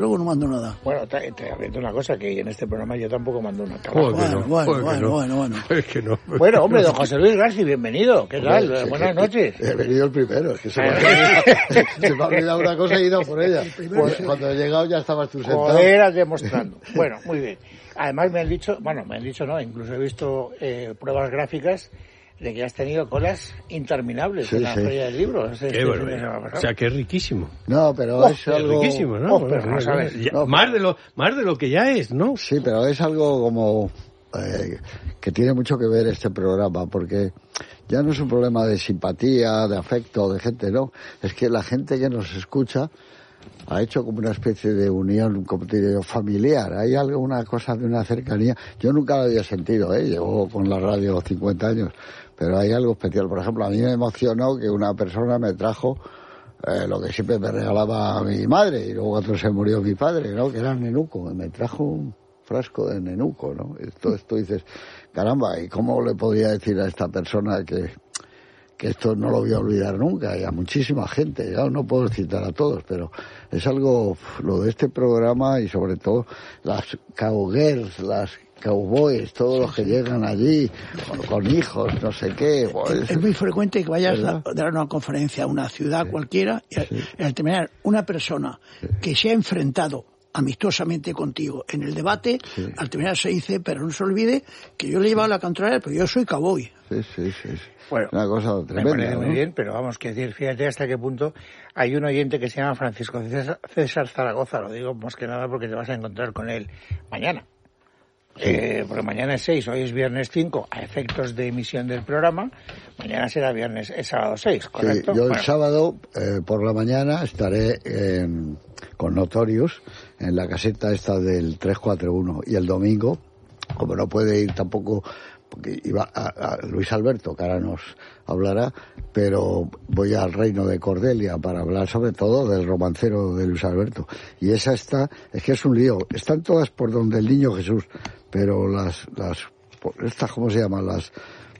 Luego no mando nada. Bueno, te advierto una cosa, que en este programa yo tampoco mando una Bueno. Es que no. Bueno, hombre, don José Luis García, bienvenido. ¿Qué tal? Sí, Buenas noches. He venido el primero, es que se me ha olvidado una cosa y he ido por ella. Cuando he llegado ya estabas tú sentado. Joder, demostrando. Bueno, muy bien. Además me han dicho no, incluso he visto pruebas gráficas de que has tenido colas interminables en la feria del libro. O sea, que es riquísimo. No, pero es algo... riquísimo, ¿no? Pero no sabes. Más de lo que ya es, ¿no? Sí, pero es algo como... que tiene mucho que ver este programa, porque ya no es un problema de simpatía, de afecto, de gente, no. Es que la gente que nos escucha ha hecho como una especie de unión, como te digo, familiar. Hay algo, una cosa de una cercanía. Yo nunca lo había sentido, llevo con la radio 50 años, pero hay algo especial. Por ejemplo, a mí me emocionó que una persona me trajo lo que siempre me regalaba mi madre, y luego cuando se murió mi padre, ¿no? Que era nenuco. Me trajo un frasco de nenuco, ¿no? Esto dices, caramba, ¿y cómo le podía decir a esta persona que esto no lo voy a olvidar nunca? Y a muchísima gente, ya no puedo citar a todos, pero es algo, lo de este programa, y sobre todo las cowgirls, las cowboys, todos los que llegan allí con hijos, no sé qué. Pues, es muy frecuente que vayas a dar una conferencia a una ciudad cualquiera y al terminar una persona que se ha enfrentado amistosamente contigo en el debate, al terminar se dice, pero no se olvide que yo le he llevado la contraria, pero yo soy cowboy. Sí. Bueno, una cosa tremenda, me parece muy ¿no? bien, pero vamos, que decir, fíjate hasta qué punto hay un oyente que se llama Francisco César Zaragoza, lo digo más que nada porque te vas a encontrar con él mañana. Porque mañana es 6, hoy es viernes 5, a efectos de emisión del programa, mañana será sábado 6, ¿correcto? Sí, yo el sábado por la mañana estaré con Notorious en la caseta esta del 341, y el domingo, como no puede ir tampoco, porque iba a Luis Alberto, que ahora nos hablará, pero voy al Reino de Cordelia para hablar sobre todo del romancero de Luis Alberto. Y esa es que es un lío. Están todas por donde el Niño Jesús, pero estas, ¿cómo se llaman? Las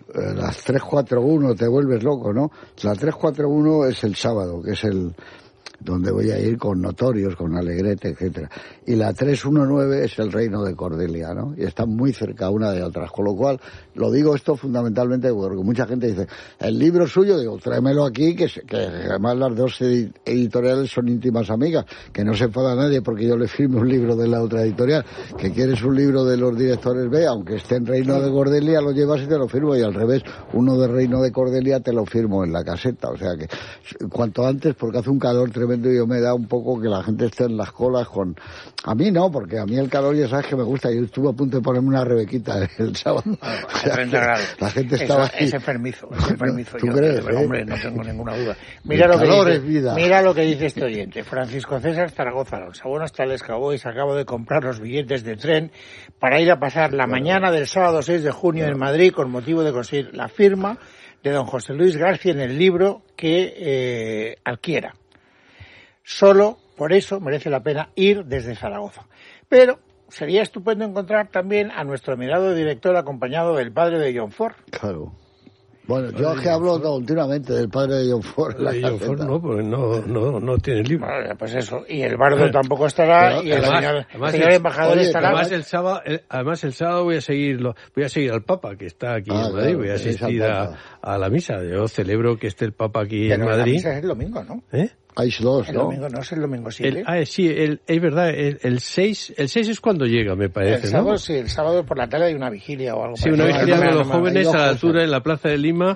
341, te vuelves loco, ¿no? La 341 es el sábado, que es donde voy a ir con Notorios, con Alegrete, etcétera. Y la 319 es el Reino de Cordelia, ¿no? Y están muy cerca una de otras. Con lo cual, lo digo esto fundamentalmente porque mucha gente dice, el libro suyo, digo, tráemelo aquí, que además las dos editoriales son íntimas amigas, que no se enfada nadie porque yo le firme un libro de la otra editorial. Que quieres un libro de los directores B, aunque esté en Reino de Cordelia, lo llevas y te lo firmo, y al revés, uno de Reino de Cordelia te lo firmo en la caseta. O sea que, cuanto antes, porque hace un calor tremendo, y yo me da un poco que la gente esté en las colas con... A mí no, porque a mí el calor ya sabes que me gusta. Yo estuve a punto de ponerme una rebequita el sábado. La gente estaba ahí. Es enfermizo. ¿Tú crees? Hombre, no tengo ninguna duda. Mira lo que dice este oyente. Francisco César Zaragoza Alonso. Buenas tardes, cowboys. Acabo de comprar los billetes de tren para ir a pasar la mañana del sábado 6 de junio en Madrid con motivo de conseguir la firma de don José Luis García en el libro que adquiera. Solo por eso merece la pena ir desde Zaragoza. Pero sería estupendo encontrar también a nuestro admirado director acompañado del padre de John Ford. Claro. Bueno, yo que hablo continuamente del padre de John Ford. De John Ford no, porque no tiene libro. Vale, pues eso. Y el bardo tampoco estará, pero, y el señor embajador estará. Además el sábado voy a seguir al Papa, que está aquí en Madrid. Voy a asistir a la misa. Yo celebro que esté el Papa aquí en Madrid. La misa es el domingo, ¿no? Hay dos, el ¿no? Domingo, ¿no es el domingo 7? Sí, es verdad, el 6 es cuando llega, me parece, el sábado, ¿no? Sí, el sábado por la tarde hay una vigilia o algo. Sí, una vigilia de los jóvenes a la altura, en la Plaza de Lima,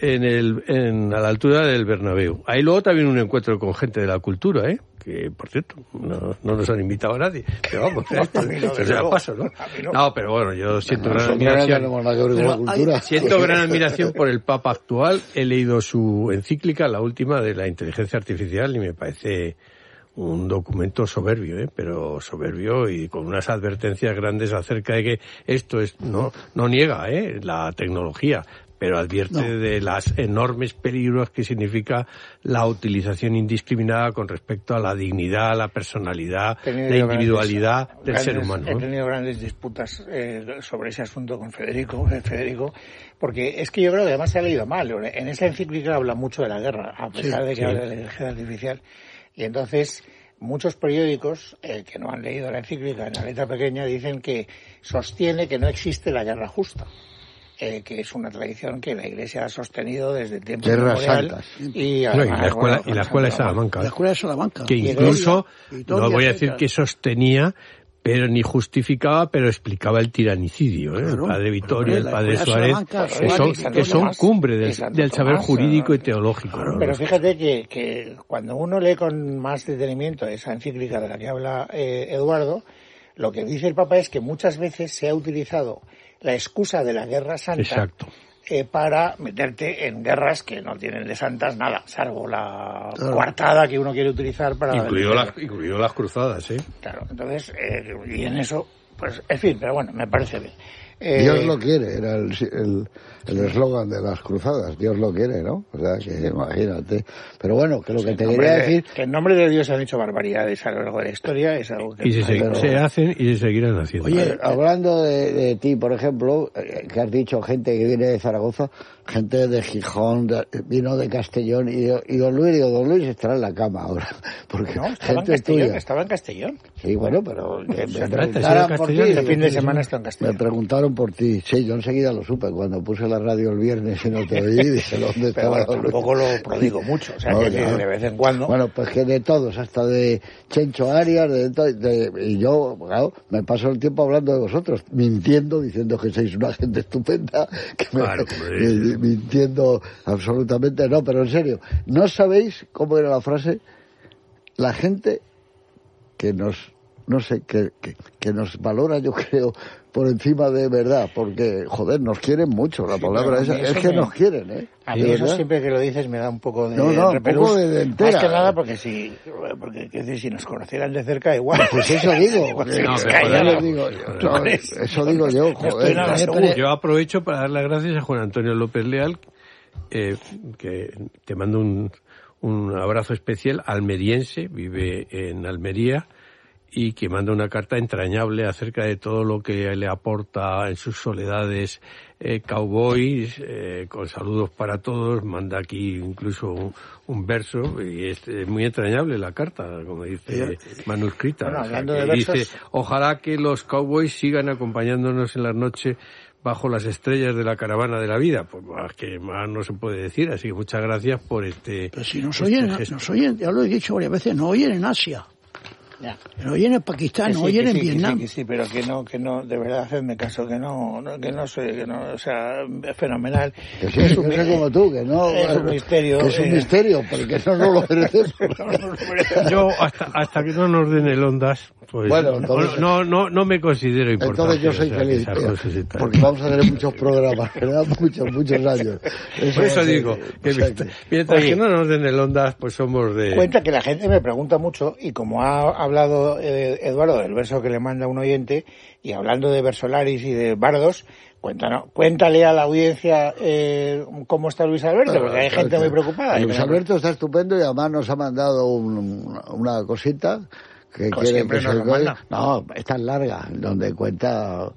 a la altura del Bernabéu. Ahí luego también un encuentro con gente de la cultura, que, por cierto, no nos han invitado a nadie, pero vamos, se la paso, ¿no? No, pero bueno, yo siento gran admiración. Siento gran admiración por el Papa actual. He leído su encíclica, la última, de la inteligencia artificial, y me parece un documento soberbio, pero soberbio, y con unas advertencias grandes acerca de que esto no niega la tecnología, pero advierte de las enormes peligros que significa la utilización indiscriminada con respecto a la dignidad, la personalidad, la individualidad del ser humano. He tenido grandes disputas sobre ese asunto con Federico, porque es que yo creo que además se ha leído mal. En esa encíclica habla mucho de la guerra, a pesar de que habla de la inteligencia artificial. Y entonces muchos periódicos que no han leído la encíclica en la letra pequeña dicen que sostiene que no existe la guerra justa. Que es una tradición que la Iglesia ha sostenido desde el tiempo inmemorial. Y la escuela de Salamanca. La escuela de Salamanca. Que incluso, no voy a decir que sostenía, pero ni justificaba, pero explicaba el tiranicidio. Claro, el padre Vittorio, el padre Suárez, que son cumbre del saber jurídico y teológico. Claro, pero fíjate que cuando uno lee con más detenimiento esa encíclica de la que habla Eduardo, lo que dice el Papa es que muchas veces se ha utilizado la excusa de la Guerra Santa para meterte en guerras que no tienen de santas nada, salvo la coartada que uno quiere utilizar para... Incluido las cruzadas, ¿sí? Claro, entonces, y en eso, pues, en fin, pero bueno, me parece bien. Dios lo quiere, era el eslogan de las cruzadas, Dios lo quiere, ¿no? O sea, que imagínate. Pero bueno, que lo que te quería decir... Que en nombre de Dios se han hecho barbaridades a lo largo de la historia, es algo que... Y se hacen y se seguirán haciendo. Oye, hablando de ti, por ejemplo, que has dicho gente que viene de Zaragoza, gente de Gijón, vino de Castellón, y don Luis estará en la cama ahora. Porque no, estaba en Castellón. Sí, bueno, pero... Este fin de semana está en Castellón. Me preguntaron por ti. Sí, yo enseguida lo supe. Cuando puse la radio el viernes y no te oí, dije, ¿dónde estaba? Pero bueno, tampoco lo prodigo mucho. O sea, que de vez en cuando... Bueno, pues que de todos, hasta de Chencho Arias, y yo, claro, me paso el tiempo hablando de vosotros, mintiendo, diciendo que sois una gente estupenda, mintiendo absolutamente, no, pero en serio, ¿no sabéis cómo era la frase? La gente que nos, no sé, que nos valora, yo creo, por encima de verdad, porque, joder, nos quieren mucho, la palabra esa, es que nos quieren, ¿eh? A mí eso siempre que lo dices me da un poco de repelús, un poco de entera. Más que nada porque si nos conocieran de cerca igual. Pues eso digo, eso digo yo, joder. Yo aprovecho para dar las gracias a Juan Antonio López Leal, que te mando un abrazo especial, almeriense, vive en Almería, y que manda una carta entrañable acerca de todo lo que le aporta en sus soledades Cowboys, con saludos para todos, manda aquí incluso un verso, y es muy entrañable la carta, como dice, manuscrita. Bueno, hablando de versos... dice, ojalá que los Cowboys sigan acompañándonos en la noche bajo las estrellas de la caravana de la vida. Pues más que más no se puede decir, así que muchas gracias por Pero si nos oyen, ya lo he dicho varias veces, nos oyen en Asia. Ya. No oyen en Pakistán, no oyen en Vietnam. Sí, pero que no, de verdad, hacedme caso, que no, o sea, es fenomenal. Que sí, es como tú, que no. Es un misterio. Que es un misterio, porque no lo merecemos. Yo, hasta que no nos den el Ondas, pues, bueno, entonces, no me considero importante. Entonces yo soy feliz, porque vamos a tener muchos programas, ¿verdad? Muchos años. Por eso digo, que mientras que no nos den el Ondas, pues somos de... Cuenta que la gente me pregunta mucho, y como ha hablado Eduardo del verso que le manda un oyente, y hablando de versolaris y de bardos, cuéntale a la audiencia cómo está Luis Alberto, porque hay gente muy preocupada. Luis Alberto está estupendo, y además nos ha mandado una cosita que pues quiere que se manda. No, es tan larga, donde cuenta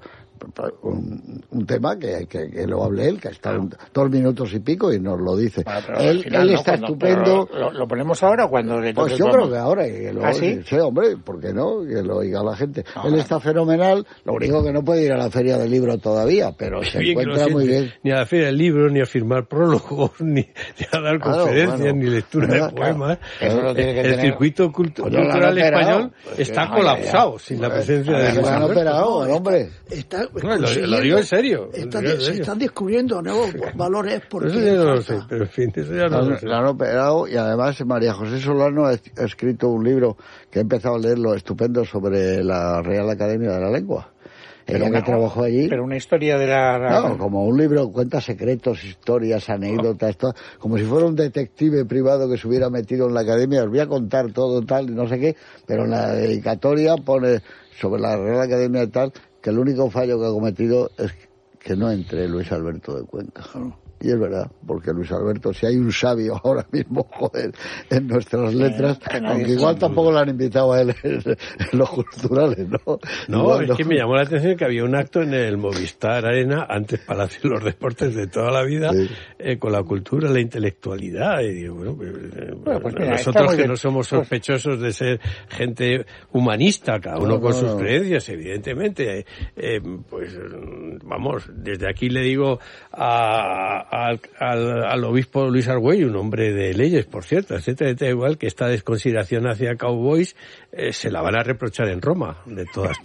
un tema que lo hable él, que está 2 minutos y pico y nos lo dice. Bueno, él está estupendo. ¿Lo ponemos ahora o cuando le toque? Pues yo creo que ahora. Que lo ¿sí? Sí, hombre, ¿por qué no? Que lo oiga la gente. Él está fenomenal, lo único que no puede ir a la Feria del Libro todavía, pero se encuentra muy bien. Ni a la Feria del Libro, ni a firmar prólogos, ni a dar conferencias, ni lectura de poemas. El circuito cultural español está colapsado sin la presencia de Luis Alberto. Hombre. Lo digo en serio. Se están descubriendo nuevos valores porque... Eso ya no lo sé, pero en fin, eso ya no lo sé. Lo han operado, y además María José Solano ha escrito un libro que he empezado a leerlo estupendo sobre la Real Academia de la Lengua. Ella que trabajó allí. Pero una historia de la... No, como un libro, cuenta secretos, historias, anécdotas, todo, como si fuera un detective privado que se hubiera metido en la academia. Os voy a contar todo tal, no sé qué, pero en la dedicatoria pone sobre la Real Academia de tal, que el único fallo que ha cometido es que no entre Luis Alberto de Cuenca. Y es verdad, porque Luis Alberto, si hay un sabio ahora mismo, joder, en nuestras letras, aunque igual tampoco lo han invitado a él en los culturales, ¿no? No, igual es que me llamó la atención que había un acto en el Movistar Arena, antes Palacio de los Deportes de toda la vida, con la cultura, la intelectualidad. Y digo, bueno, pues mira, nosotros que no somos sospechosos de ser gente humanista, cada uno con sus creencias, evidentemente, pues vamos, desde aquí le digo al obispo Luis Argüello, un hombre de leyes, por cierto, etcétera, igual, que esta desconsideración hacia cowboys se la van a reprochar en Roma, de todas.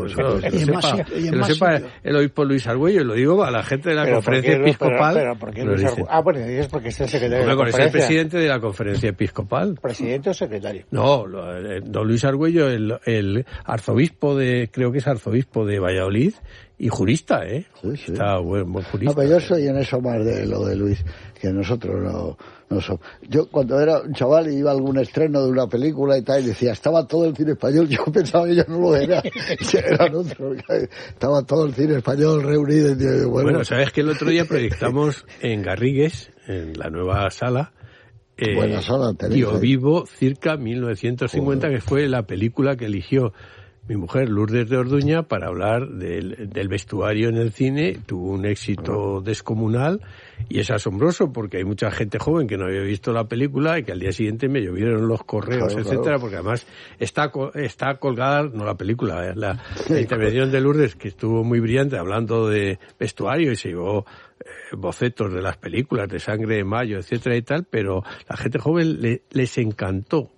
Que lo sepa el obispo Luis Argüello, y lo digo a la gente de la conferencia episcopal. Bueno, dices porque es el secretario de la conferencia. Es el presidente de la conferencia episcopal. ¿Presidente o secretario? No, don Luis Argüello, el arzobispo creo que es arzobispo de Valladolid, y jurista, Sí. Está buen jurista. No, pero yo soy en eso más de lo de Luis, que nosotros no somos. Yo cuando era un chaval y iba a algún estreno de una película y tal, y decía, estaba todo el cine español, yo pensaba que yo no lo era, eran otros, estaba todo el cine español reunido. Y bueno, sabes que el otro día proyectamos en Garrigues, en la nueva sala, buena sala tenéis, Tío Vivo, circa 1950, que fue la película que eligió mi mujer Lourdes de Orduña para hablar del vestuario en el cine. Tuvo un éxito descomunal y es asombroso porque hay mucha gente joven que no había visto la película y que al día siguiente me llovieron los correos, etcétera, porque además está colgada, no la película, la intervención de Lourdes, que estuvo muy brillante hablando de vestuario y se llevó bocetos de las películas de Sangre de Mayo, etcétera y tal, pero la gente joven les encantó.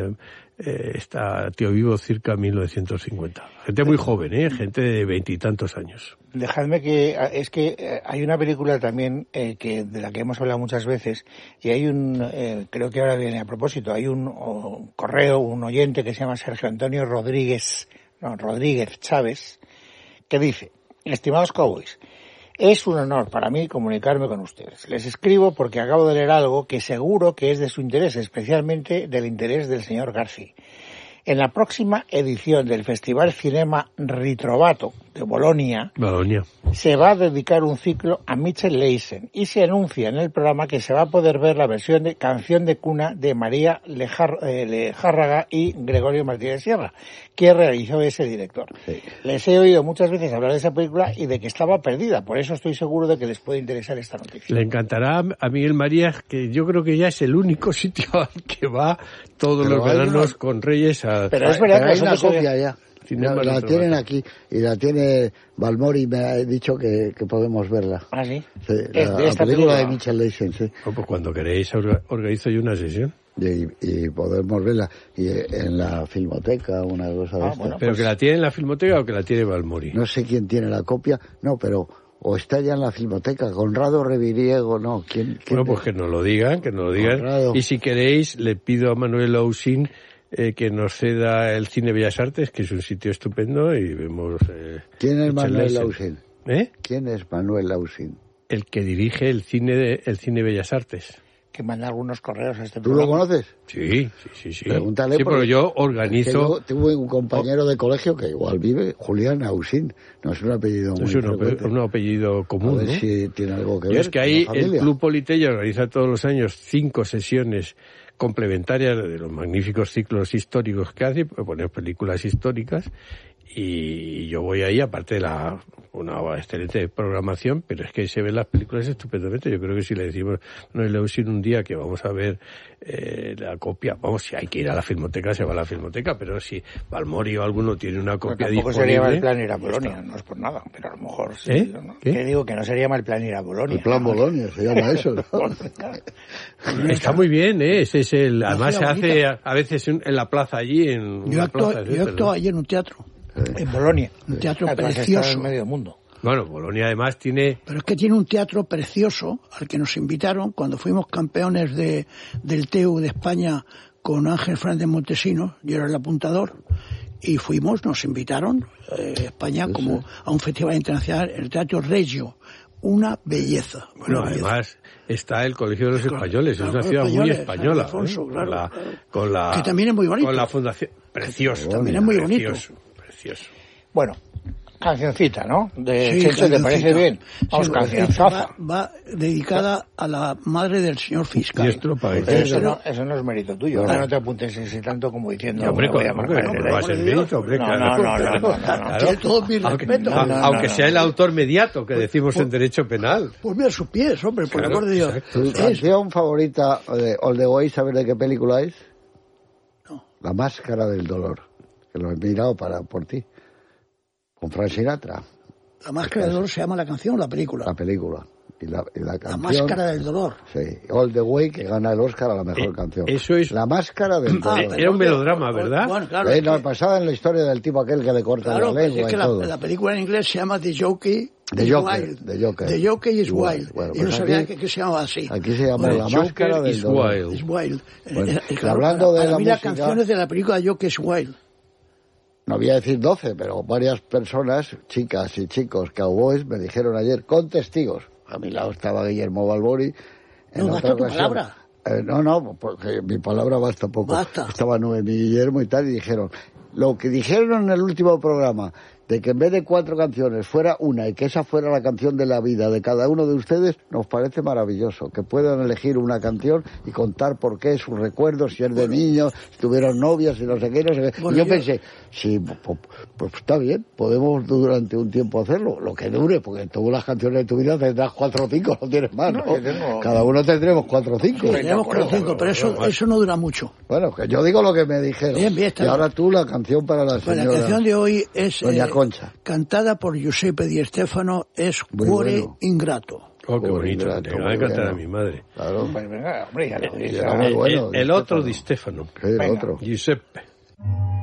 Está Tío Vivo circa 1950. Gente muy joven, gente de 20 y tantos años. Dejadme es que hay una película también de la que hemos hablado muchas veces, y hay creo que ahora viene a propósito, hay un oyente que se llama Sergio Antonio Rodríguez Chávez, que dice: estimados cowboys, es un honor para mí comunicarme con ustedes. Les escribo porque acabo de leer algo que seguro que es de su interés, especialmente del interés del señor Garci. En la próxima edición del Festival Cinema Ritrovato de Bolonia, se va a dedicar un ciclo a Mitchell Leisen y se anuncia en el programa que se va a poder ver la versión de Canción de Cuna de María Lejárraga y Gregorio Martínez Sierra, que realizó ese director. Sí. Les he oído muchas veces hablar de esa película y de que estaba perdida, por eso estoy seguro de que les puede interesar esta noticia. Le encantará a Miguel María, que yo creo que ya es el único sitio al que va todos los veranos con Reyes a... Pero es verdad que hay una copia ya. La tienen aquí y la tiene Balmori, me ha dicho que podemos verla. ¿Ah, sí? Sí, la película de Mitchell Leisen, sí. Pues cuando queréis organizo yo una sesión. Y podemos verla en la Filmoteca, una cosa de esta. Bueno, ¿pero que la tiene en la Filmoteca o que la tiene Balmori? No sé quién tiene la copia, no, pero... O está ya en la Filmoteca, Conrado Reviriego, no. ¿Quién bueno, pues que nos lo digan, Conrado. Y si queréis, le pido a Manuel Ausín que nos ceda el Cine Bellas Artes, que es un sitio estupendo, y vemos... ¿Quién es Manuel Ausín? ¿Quién es Manuel Ausín? El que dirige el Cine Bellas Artes. Que manda algunos correos a este programa. ¿Tú lo conoces? Sí. Pregúntale. Sí, pero yo organizo... Tuve un compañero de colegio que igual vive, Julián Ausín. No es un apellido muy frecuente. Es un apellido común, a ver si tiene algo que ver. Es que ahí el Club Politella organiza todos los años 5 sesiones complementarias de los magníficos ciclos históricos que hace, poner películas históricas, y yo voy ahí, aparte de una excelente programación, pero es que se ven las películas estupendamente. Yo creo que si le decimos, no le decir un día que vamos a ver la copia, vamos, si hay que ir a la Filmoteca, se va a la Filmoteca, pero si Balmori o alguno tiene una copia disponible... Tampoco sería mal plan ir a Bolonia, no es por nada, pero a lo mejor sí. ¿No? Que digo que no sería mal plan ir a Bolonia. El plan Bolonia, se llama eso, ¿no? Está muy bien, ese es además se hace a veces en la plaza allí, Yo actúo allí en un teatro. En Bolonia. Un teatro precioso. En medio mundo. Bueno, Bolonia además tiene... Pero es que tiene un teatro precioso al que nos invitaron cuando fuimos campeones del TEU de España con Ángel Fernández Montesinos, yo era el apuntador, y nos invitaron España como a un festival internacional, el Teatro Regio. Una belleza. Bueno, además está el Colegio de los Españoles, es una ciudad muy española. Alfonso, con la que también es muy bonito. Con la fundación, precioso. También es muy bonito. Precioso. Bueno, Cancioncita, ¿no? De Chencho, ¿te parece bien? Vamos, sí, cancionzaza. Va dedicada a la madre del señor fiscal. Y esto eso no es mérito tuyo. Ahora no te apuntes ese tanto como diciendo... No, hombre, va a ser mérito, hombre. No. Aunque sea el autor mediato, que decimos en derecho penal. Pues mira sus pies, hombre, por el amor de Dios. ¿Tu canción favorita de All the Way, sabes de qué película es? No. La Máscara del Dolor, que lo he mirado por ti. Con Frank Sinatra. La Máscara del Dolor se llama la canción o la película. La película. Y la canción, La Máscara del Dolor. Sí. All the Way, que gana el Oscar a la mejor canción. Eso es. La Máscara del Dolor. Era un melodrama, ¿verdad? Bueno, claro. No, basada en la historia del tipo aquel que le corta la lengua. Es que y todo. La película en inglés se llama The Jockey. The Joker. The Jockey is Wild. Bueno, y no sabía que se llamaba así. Aquí se llama La Máscara del Dolor. Is Wild. Bueno, hablando de la música... las canciones de la película Jockey is Wild. No voy a decir 12, pero varias personas, chicas y chicos, cowboys, me dijeron ayer, con testigos. A mi lado estaba Guillermo Balbori. No, basta tu palabra. No, porque mi palabra basta poco. Basta. Estaba Noemí y Guillermo y tal, y dijeron, lo que dijeron en el último programa, de que en vez de 4 canciones fuera una y que esa fuera la canción de la vida de cada uno de ustedes, nos parece maravilloso. Que puedan elegir una canción y contar por qué, sus recuerdos, si es de niños, si tuvieron novias y no sé qué, no sé qué. Bueno, yo pensé, sí, pues está bien, podemos durante un tiempo hacerlo, lo que dure, porque tú las canciones de tu vida tendrás 4 o 5, no tienes más, ¿no? Cada uno tendremos 4 o 5. Tenemos 4 o 5, pero eso no dura mucho. Bueno, que yo digo lo que me dijeron. Bien, y ahora tú la canción para la señora. Bueno, la canción de hoy es... Doña Concha. Cantada por Giuseppe Di Stefano, es Cuore Ingrato. Oh, qué bonito. Me va a cantar a mi madre. Claro. Pues venga, hombre, ya lo dices. El otro Di Stefano. El otro. Giuseppe.